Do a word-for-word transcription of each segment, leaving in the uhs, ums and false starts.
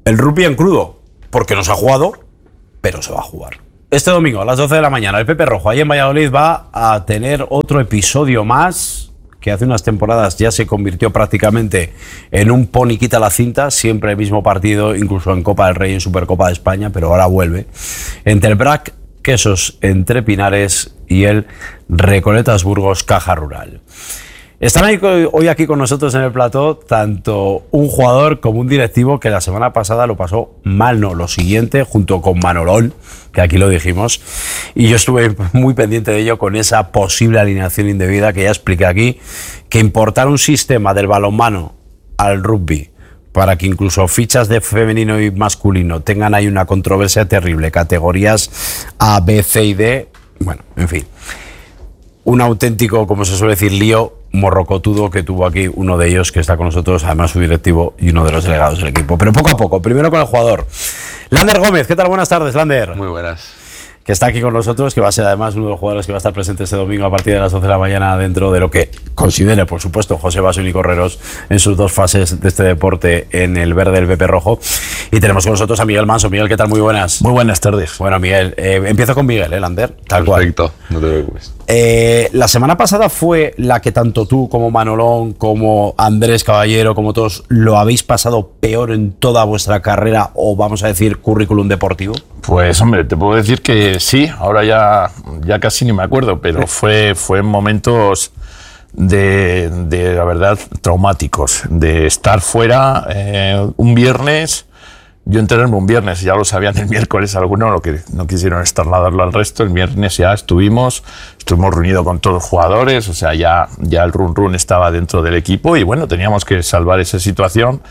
el rugby en crudo, porque no se ha jugado, pero se va a jugar. Este domingo a las doce de la mañana el Pepe Rojo ahí en Valladolid va a tener otro episodio más que hace unas temporadas ya se convirtió prácticamente en un poni quita la cinta, siempre el mismo partido, incluso en Copa del Rey, en Supercopa de España, pero ahora vuelve. Entre el Brac Quesos Entre Pinares y el Recoletas Burgos Caja Rural. Están ahí, hoy aquí con nosotros en el plató tanto un jugador como un directivo que la semana pasada lo pasó mal, no, lo siguiente, junto con Manolón, que aquí lo dijimos, y yo estuve muy pendiente de ello con esa posible alineación indebida que ya expliqué aquí, que importar un sistema del balonmano al rugby para que incluso fichas de femenino y masculino tengan ahí una controversia terrible, categorías A, B, C y D, bueno, en fin, un auténtico, como se suele decir, lío morrocotudo que tuvo aquí uno de ellos que está con nosotros, además su directivo y uno de los delegados del equipo. Pero poco a poco, primero con el jugador. Lander Gómez, ¿qué tal? Buenas tardes, Lander. Muy buenas. Que está aquí con nosotros, que va a ser además uno de los jugadores que va a estar presente este domingo a partir de las doce de la mañana dentro de lo que considere, por supuesto, José Basso y Nico Herreros en sus dos fases de este deporte en el verde del Pepe Rojo. Y tenemos con nosotros a Miguel Manso. Miguel, ¿qué tal? Muy buenas. Muy buenas tardes. Bueno, Miguel, eh, empiezo con Miguel, ¿eh, Lander? Tal Perfecto, cual. no te preocupes. Eh, la semana pasada fue la que tanto tú como Manolón, como Andrés Caballero, como todos, lo habéis pasado peor en toda vuestra carrera o vamos a decir currículum deportivo. Pues hombre, te puedo decir que sí, ahora ya, ya casi ni me acuerdo, pero fue, fue en momentos de, de, la verdad, traumáticos, de estar fuera eh, un viernes. Yo enterarme un viernes, ya lo sabían el miércoles algunos, lo que no quisieron trasladarlo al resto. El viernes ya estuvimos, estuvimos reunidos con todos los jugadores, o sea, ya, ya el run run estaba dentro del equipo y bueno, teníamos que salvar esa situación.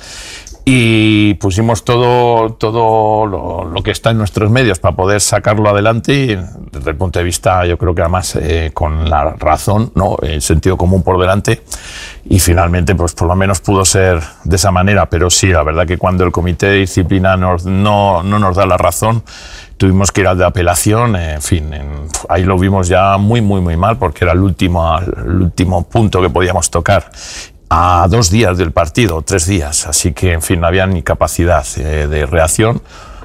Y pusimos todo, todo lo, lo que está en nuestros medios para poder sacarlo adelante y desde el punto de vista, yo creo que además eh, con la razón, ¿no? El sentido común por delante y finalmente pues por lo menos pudo ser de esa manera, pero sí, la verdad que cuando el comité de disciplina nos, no, no nos da la razón, tuvimos que ir al de apelación, eh, en fin, en, ahí lo vimos ya muy, muy, muy mal porque era el último, el último punto que podíamos tocar. A dos días del partido, tres días, así que en fin no había ni capacidad eh, de reacción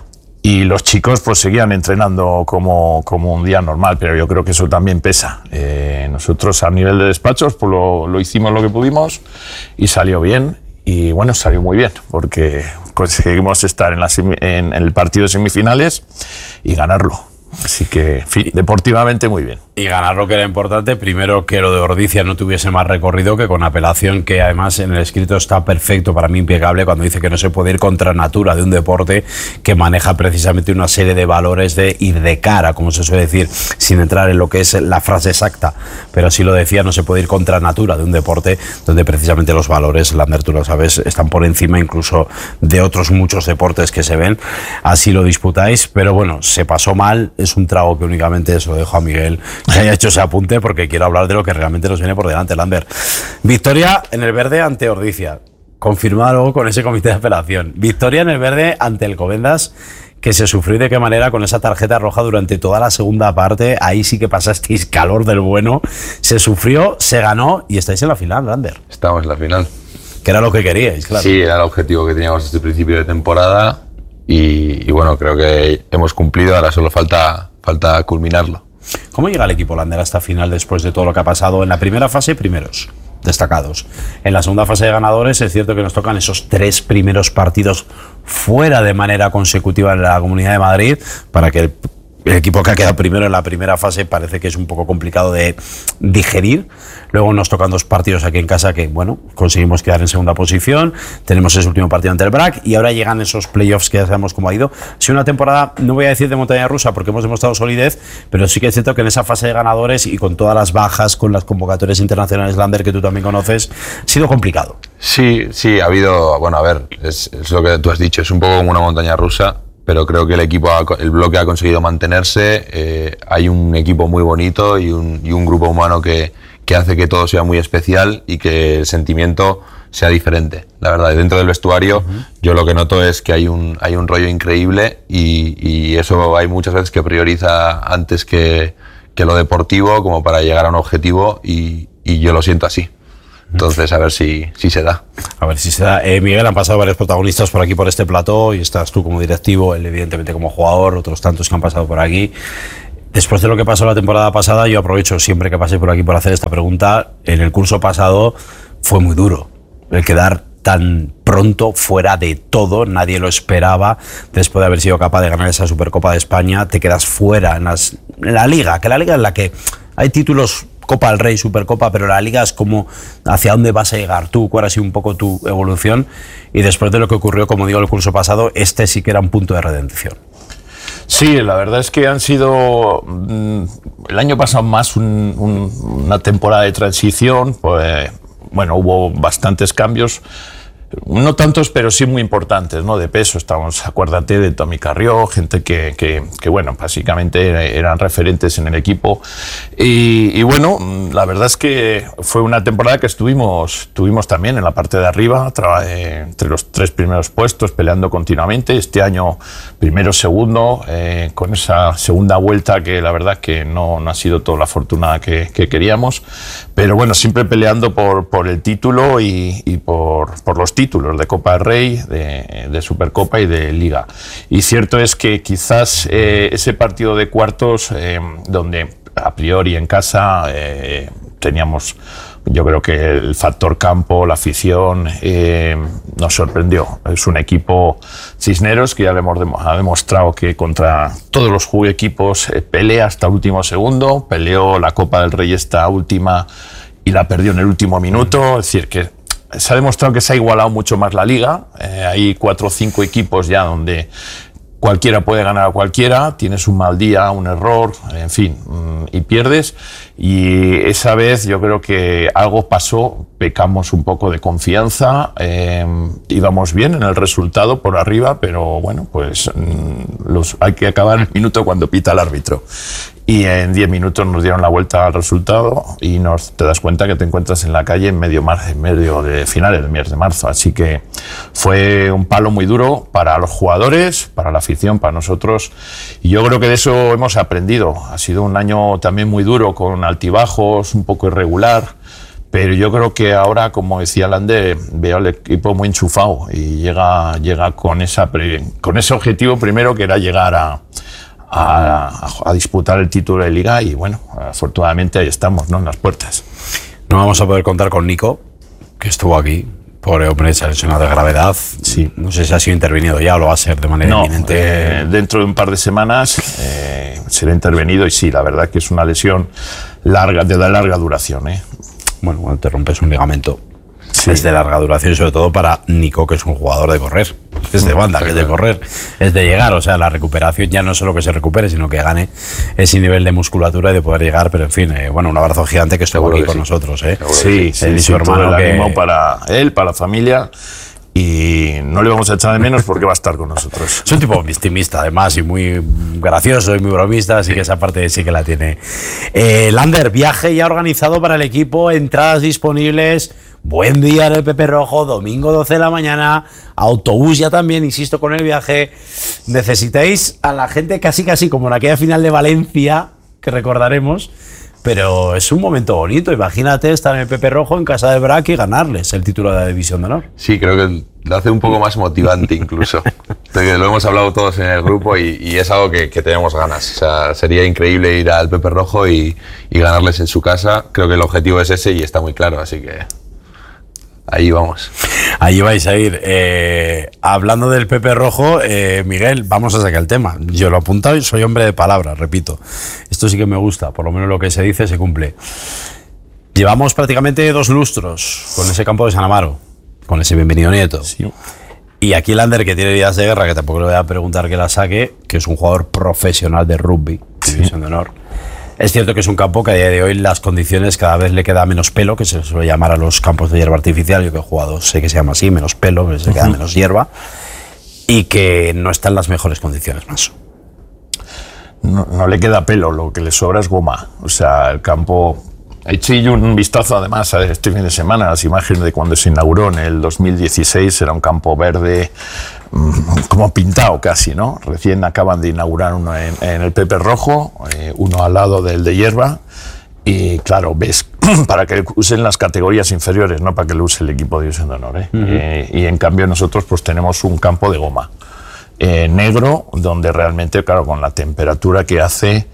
y los chicos pues seguían entrenando como, como un día normal, pero yo creo que eso también pesa. Eh, nosotros a nivel de despachos pues lo, lo hicimos lo que pudimos y salió bien y bueno, salió muy bien porque conseguimos estar en, la semi, en, en el partido de semifinales y ganarlo. Así que, en fin, deportivamente muy bien. Y ganar lo que era importante, primero que lo de Ordizia no tuviese más recorrido que con apelación, que además en el escrito está perfecto, para mí impecable, cuando dice que no se puede ir contra natura de un deporte que maneja precisamente una serie de valores de ir de cara, como se suele decir, sin entrar en lo que es la frase exacta, pero así lo decía, no se puede ir contra natura de un deporte donde precisamente los valores, Lander, tú lo sabes, están por encima incluso de otros muchos deportes que se ven, así lo disputáis, pero bueno, se pasó mal. Es un trago que únicamente se lo dejo a Miguel que haya hecho ese apunte porque quiero hablar de lo que realmente nos viene por delante, Lander. Victoria en el verde ante Ordizia, confirmada luego con ese comité de apelación. Victoria en el verde ante el Alcobendas, que se sufrió de qué manera con esa tarjeta roja durante toda la segunda parte. Ahí sí que pasasteis calor del bueno. Se sufrió, se ganó y estáis en la final, Lander. Estamos en la final. Que era lo que queríais, claro. Sí, era el objetivo que teníamos desde el principio de temporada. Y, y bueno, creo que hemos cumplido, ahora solo falta, falta culminarlo. ¿Cómo llega el equipo Lander a esta final después de todo lo que ha pasado? En la primera fase, primeros, destacados. En la segunda fase de ganadores es cierto que nos tocan esos tres primeros partidos fuera de manera consecutiva en la Comunidad de Madrid, para que el El equipo que ha quedado primero en la primera fase parece que es un poco complicado de digerir. Luego nos tocan dos partidos aquí en casa que, bueno, conseguimos quedar en segunda posición. Tenemos ese último partido ante el Brac y ahora llegan esos playoffs que ya sabemos cómo ha ido. Ha sido una temporada, no voy a decir de montaña rusa porque hemos demostrado solidez, pero sí que es cierto que en esa fase de ganadores y con todas las bajas, con las convocatorias internacionales, Lander, que tú también conoces, ha sido complicado. Sí, sí, ha habido, bueno, a ver, es, es lo que tú has dicho, es un poco como una montaña rusa. Pero creo que el equipo, ha, el bloque ha conseguido mantenerse, eh, hay un equipo muy bonito y un, y un grupo humano que, que hace que todo sea muy especial y que el sentimiento sea diferente. La verdad, y dentro del vestuario uh-huh. yo lo que noto es que hay un, hay un rollo increíble y, y eso hay muchas veces que prioriza antes que, que lo deportivo como para llegar a un objetivo y, y yo lo siento así. Entonces, a ver si, si se da. A ver si se da. Eh, Miguel, han pasado varios protagonistas por aquí, por este plató, y estás tú como directivo, él evidentemente como jugador, otros tantos que han pasado por aquí. Después de lo que pasó la temporada pasada, yo aprovecho siempre que pase por aquí por hacer esta pregunta. En el curso pasado fue muy duro el quedar tan pronto fuera de todo, nadie lo esperaba. Después de haber sido capaz de ganar esa Supercopa de España, te quedas fuera en, las, en la Liga, que la Liga es la que hay títulos, Copa del Rey, Supercopa, pero la Liga es como hacia dónde vas a llegar tú, cuál ha sido un poco tu evolución. Y después de lo que ocurrió, como digo, el curso pasado, este sí que era un punto de redención. Sí, la verdad es que han sido mmm, el año pasado más un, un, una temporada de transición. Pues bueno, hubo bastantes cambios, no tantos, pero sí muy importantes, ¿no? De peso. Estamos, acuérdate de Tommy Carrió, gente que, que, que bueno, básicamente eran referentes en el equipo. Y, y bueno, la verdad es que fue una temporada que estuvimos, estuvimos también en la parte de arriba, eh, entre los tres primeros puestos, peleando continuamente. Este año, primero, segundo, eh, con esa segunda vuelta que la verdad que no, no ha sido toda la fortuna que, que queríamos. Pero bueno, siempre peleando por, por el título y, y por, por los títulos. títulos de Copa del Rey, de, de Supercopa y de Liga. Y cierto es que quizás eh, ese partido de cuartos, eh, donde a priori en casa eh, teníamos, yo creo que el factor campo, la afición, eh, nos sorprendió. Es un equipo Cisneros que ya le hemos dem- ha demostrado que contra todos los equipos eh, pelea hasta el último segundo, peleó la Copa del Rey esta última y la perdió en el último minuto, es decir, que se ha demostrado que se ha igualado mucho más la liga. Eh, hay cuatro o cinco equipos ya donde cualquiera puede ganar a cualquiera, tienes un mal día, un error, en fin, mmm, y pierdes. Y esa vez yo creo que algo pasó, pecamos un poco de confianza, eh, íbamos bien en el resultado por arriba, pero bueno, pues mmm, los, hay que acabar el minuto cuando pita el árbitro. Y en diez minutos nos dieron la vuelta al resultado y nos, te das cuenta que te encuentras en la calle en medio, mar, en medio de finales del mes de marzo. Así que fue un palo muy duro para los jugadores, para la afición, para nosotros. Y yo creo que de eso hemos aprendido. Ha sido un año también muy duro, con altibajos, un poco irregular. Pero yo creo que ahora, como decía Lander, veo al equipo muy enchufado y llega, llega con, esa, con ese objetivo primero, que era llegar a... A, a, a disputar el título de Liga. Y bueno, afortunadamente ahí estamos, ¿no? En las puertas. No vamos a poder contar con Nico, que estuvo aquí, pobre hombre, se ha lesionado de gravedad. Sí. No sé si ha sido intervenido ya o lo va a ser de manera no, inminente. Eh, dentro de un par de semanas eh, será intervenido, y sí, la verdad que es una lesión larga, de larga duración, ¿eh? Bueno, cuando te rompes un ligamento, sí, es de larga duración, y sobre todo para Nico, que es un jugador de correr. Es de banda, que es de correr, es de llegar. O sea, la recuperación ya no es solo que se recupere, sino que gane ese nivel de musculatura y de poder llegar. Pero en fin, eh, bueno, un abrazo gigante que estuvo aquí con sí. nosotros. ¿eh? Sí, sí, y su hermano, el que... ánimo para él, para la familia. Y no le vamos a echar de menos porque va a estar con nosotros. Es un tipo optimista, además, y muy gracioso y muy bromista, así que esa parte sí que la tiene. Eh, Lander, viaje ya organizado para el equipo, entradas disponibles. Buen día en el Pepe Rojo, domingo doce de la mañana, autobús ya también, insisto, con el viaje. Necesitáis a la gente casi casi como en aquella final de Valencia, que recordaremos, pero es un momento bonito. Imagínate estar en el Pepe Rojo, en casa de Braque, y ganarles el título de la División de Honor. Sí, creo que lo hace un poco más motivante incluso. Lo hemos hablado todos en el grupo y, y es algo que, que tenemos ganas. O sea, sería increíble ir al Pepe Rojo y, y ganarles en su casa. Creo que el objetivo es ese y está muy claro, así que... ahí vamos. Ahí vais a ir. Eh, hablando del Pepe Rojo, eh, Miguel, vamos a sacar el tema. Yo lo he apuntado y soy hombre de palabras, repito. Esto sí que me gusta, por lo menos lo que se dice se cumple. Llevamos prácticamente dos lustros con ese campo de San Amaro, con ese Bienvenido Nieto. Sí. Y aquí Lander, que tiene heridas de guerra, que tampoco le voy a preguntar que la saque, que es un jugador profesional de rugby, sí. División de Honor. Es cierto que es un campo que a día de hoy las condiciones cada vez le queda menos pelo, que se suele llamar a los campos de hierba artificial. Yo que he jugado sé que se llama así, menos pelo, que se queda menos hierba, y que no está en las mejores condiciones más. No, no le queda pelo, lo que le sobra es goma. O sea, el campo... He hecho un vistazo además a este fin de semana, las imágenes de cuando se inauguró en el dos mil dieciséis. Era un campo verde, como pintado casi, ¿no? Recién acaban de inaugurar uno en, en el Pepe Rojo, eh, uno al lado del de hierba, Y claro, ves, para que usen las categorías inferiores, no para que lo use el equipo de División de Honor. ¿eh? Uh-huh. eh, y en cambio nosotros pues tenemos un campo de goma eh, negro, donde realmente, claro, con la temperatura que hace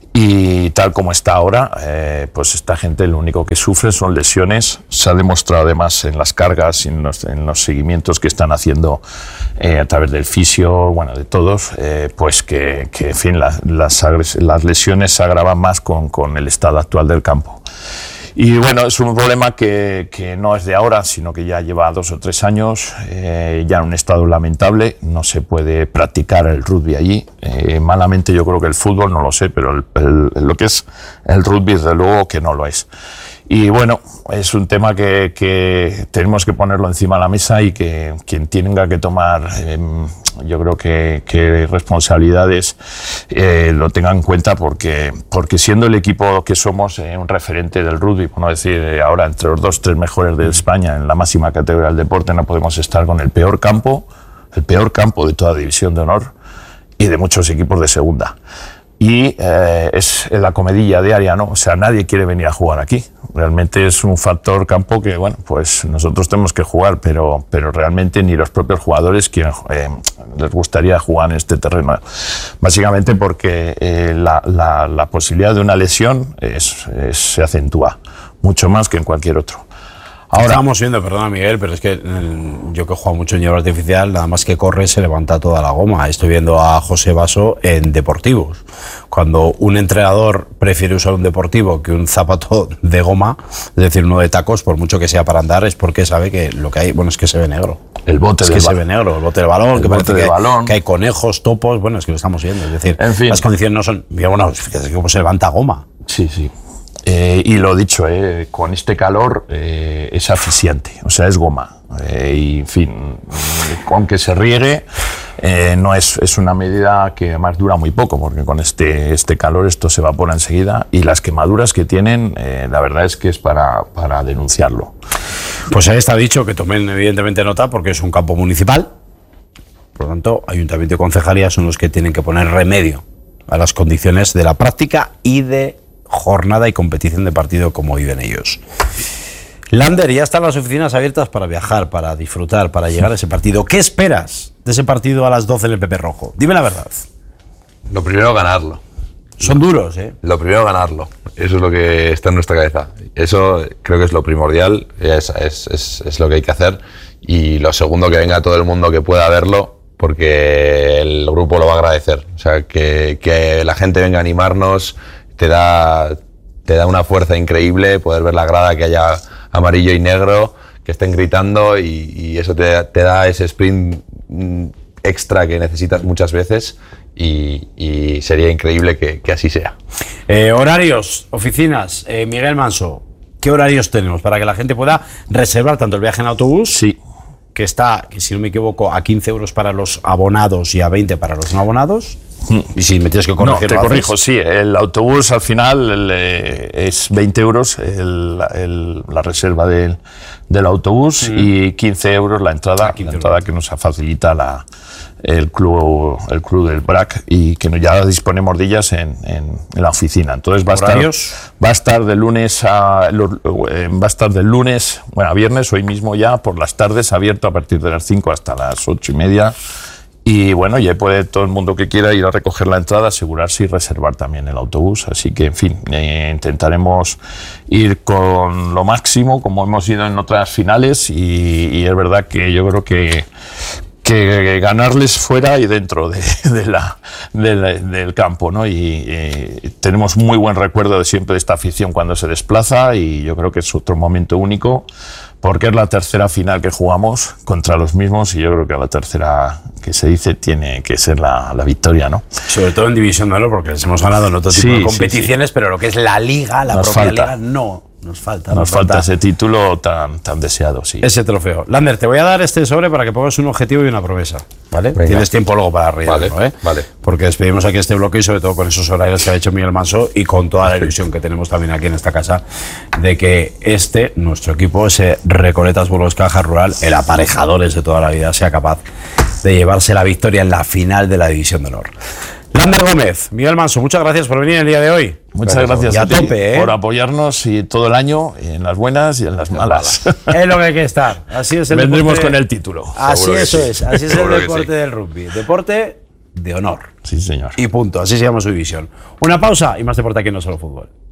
y tal como está ahora, eh, pues esta gente lo único que sufre son lesiones. Se ha demostrado además en las cargas y en los, en los seguimientos que están haciendo eh, a través del fisio, bueno, de todos, eh, pues que, que en fin, la, las, las lesiones se agravan más con, con el estado actual del campo. Y bueno, es un problema que, que no es de ahora, sino que ya lleva dos o tres años, eh, ya en un estado lamentable. No se puede practicar el rugby allí. Eh, malamente yo creo que el fútbol, no lo sé, pero el, el, lo que es el rugby, desde luego que no lo es. Y bueno, es un tema que, que tenemos que ponerlo encima de la mesa y que quien tenga que tomar, eh, yo creo que, que responsabilidades eh, lo tenga en cuenta, porque, porque siendo el equipo que somos eh, un referente del rugby, por no decir eh, ahora entre los dos, tres mejores de España en la máxima categoría del deporte, no podemos estar con el peor campo, el peor campo de toda División de Honor y de muchos equipos de segunda. Y eh, es la comedilla diaria, ¿no? O sea, nadie quiere venir a jugar aquí. Realmente es un factor campo que, bueno, pues nosotros tenemos que jugar, pero, pero realmente ni los propios jugadores quieren, eh, les gustaría jugar en este terreno. Básicamente porque eh, la, la, la posibilidad de una lesión es, es, se acentúa mucho más que en cualquier otro. Ahora estamos viendo, perdona Miguel, pero es que mm, yo que he jugado mucho en hierba artificial, nada más que corre se levanta toda la goma. Estoy viendo a José Baso en deportivos. Cuando un entrenador prefiere usar un deportivo que un zapato de goma, es decir, uno de tacos, por mucho que sea para andar, es porque sabe que lo que hay, bueno, es que se ve negro. El bote es del que balón. se ve negro, el bote del balón, el que bote parece del que, balón. que hay conejos, topos, bueno, es que lo estamos viendo. Es decir, en fin. Las condiciones no son, bueno, fíjate cómo se levanta goma. Sí, sí. Eh, y lo dicho, eh, con este calor eh, es asfixiante, o sea, es goma. Eh, y en fin, aunque se riegue, eh, no es, es una medida que además dura muy poco, porque con este, este calor esto se evapora enseguida, y las quemaduras que tienen, eh, la verdad es que es para, para denunciarlo. Pues ahí está dicho, que tomen evidentemente nota, porque es un campo municipal. Por lo tanto, ayuntamiento y concejalía son los que tienen que poner remedio a las condiciones de la práctica y de jornada y competición de partido como viven ellos. Lander, ya están las oficinas abiertas para viajar, para disfrutar, para llegar a ese partido. ¿Qué esperas de ese partido a las doce en el Pepe Rojo? Dime la verdad. Lo primero, ganarlo. Son duros, ¿eh? Lo primero, ganarlo. Eso es lo que está en nuestra cabeza. Eso creo que es lo primordial, es, es, es, es lo que hay que hacer. Y lo segundo, que venga todo el mundo que pueda verlo, porque el grupo lo va a agradecer. O sea, que, que la gente venga a animarnos, te da, te da una fuerza increíble poder ver la grada, que haya amarillo y negro, que estén gritando, y, y eso te, te da ese sprint extra que necesitas muchas veces, y, y sería increíble que, que así sea. Eh, horarios, oficinas, eh, Miguel Manso, ¿qué horarios tenemos para que la gente pueda reservar tanto el viaje en autobús? Sí. Que está, que si no me equivoco, a quince euros para los abonados y a veinte para los no abonados. Y si me tienes que corregir, no, te corrijo, sí. El autobús al final el, eh, es veinte euros el, el, la reserva del, del autobús, sí. Y quince euros la entrada, la entrada que nos facilita la, el club el club del B R A C, y que ya disponemos de ellas en, en, en la oficina. Entonces va a estar, va a estar de lunes a va a estar del lunes, bueno, a viernes, hoy mismo ya por las tardes, abierto a partir de las cinco hasta las ocho y media. Y bueno, ya puede todo el mundo que quiera ir a recoger la entrada, asegurarse y reservar también el autobús. Así que, en fin, eh, intentaremos ir con lo máximo, como hemos ido en otras finales, y, y es verdad que yo creo que, que ganarles fuera y dentro de, de la, de la, del campo, ¿no? Y eh, tenemos muy buen recuerdo de siempre de esta afición cuando se desplaza, y yo creo que es otro momento único, porque es la tercera final que jugamos contra los mismos, y yo creo que la tercera que se dice tiene que ser la, la victoria, ¿no? Sobre todo en División de Honor, porque les hemos ganado en otro tipo sí, de competiciones, sí, sí. Pero lo que es la Liga, la nos propia falta. Liga, no. Nos falta. Nos, nos falta, falta ese título tan, tan deseado, sí. Ese trofeo. Lander, te voy a dar este sobre para que pongas un objetivo y una promesa, ¿vale? Venga. Tienes tiempo luego para rellenarlo, vale, ¿eh? Vale. Porque despedimos aquí este bloque, y sobre todo con esos horarios que ha hecho Miguel Manso, y con toda la ilusión que tenemos también aquí en esta casa de que este, nuestro equipo, ese Recoletas Bolos Caja Rural, el aparejadores de toda la vida, sea capaz de llevarse la victoria en la final de la División de Honor. Lander Gómez, Miguel Manso, muchas gracias por venir el día de hoy. Muchas gracias, a, a ti tope, ¿eh? por apoyarnos y todo el año, en las buenas y en las malas. Es lo que hay que estar. Así es el Vendremos deporte. con el título. Así Seguro que eso sí. es. Así es el Seguro que deporte sí. del rugby. Deporte de honor. Sí, señor. Y punto. Así se llama su división. Una pausa y más deporte aquí en No Solo Fútbol.